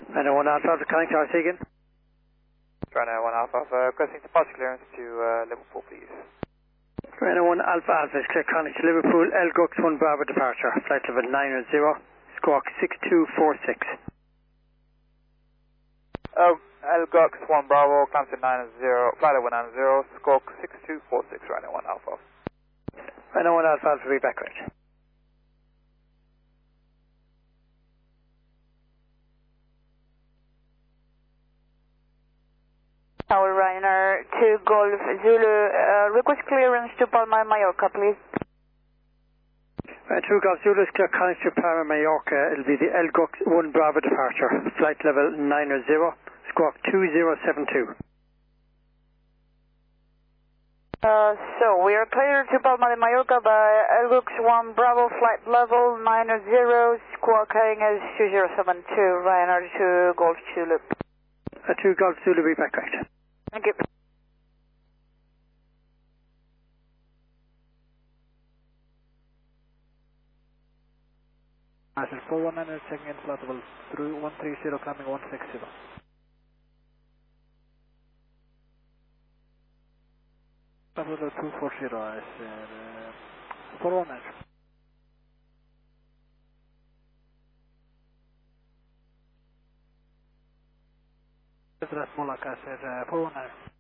Rhino 1 Alpha Alpha, connect to RC again. Rhino 1 Alpha Alpha, requesting departure clearance to Liverpool, please. Rhino 1 Alpha Alpha is clear, connect to Liverpool, Elgux 1 Bravo departure, flight level 900, squawk 6246. Oh, Elgux 1 Bravo, climb to 90, flight level 90, squawk 6246, Rhino 1 Alpha. Rhino 1 Alpha Alpha, be back right. Tower Ryanair to Golf Zulu, request clearance to Palma de Mallorca, please. 2 Golf Zulu is clear, connect to Palma de Mallorca. It'll be the Elgux 1 Bravo departure, flight level 900, squawk 2072. So we are clear to Palma de Mallorca by Elgux 1 Bravo, flight level 900, squawk heading as 2072, Ryanair to Golf Zulu. 2 Golf Zulu, be back right. Thank you. Master 419 checking in flight level through 130 climbing 160. Flight level 240 I said 419. That's Molak, I said 419.